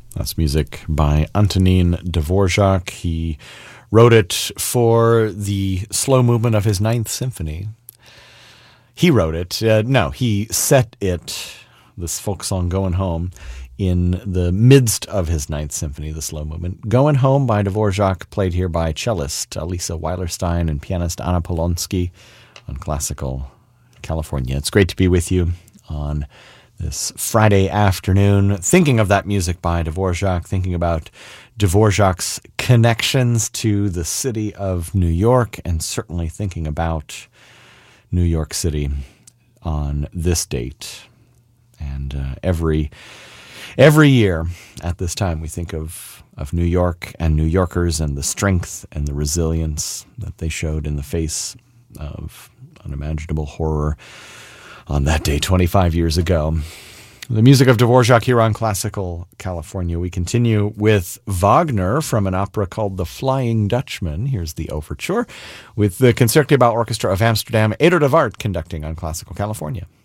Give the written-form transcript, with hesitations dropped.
That's music by Antonin Dvorak. He wrote it for the slow movement of his Ninth Symphony. He wrote it. He set it, this folk song Going Home, in the midst of his Ninth Symphony, the slow movement. Going Home by Dvorak, played here by cellist Elisa Weilerstein and pianist Anna Polonsky on Classical California. It's great to be with you on this Friday afternoon, thinking of that music by Dvorak, thinking about Dvorak's connections to the city of New York, and certainly thinking about New York City on this date. And every year at this time, we think of New York and New Yorkers and the strength and the resilience that they showed in the face of unimaginable horror on that day 25 years ago. The music of Dvorak here on Classical California. We continue with Wagner from an opera called The Flying Dutchman. Here's the overture with the Concertgebouw Orchestra of Amsterdam, Eder de Waard conducting on Classical California.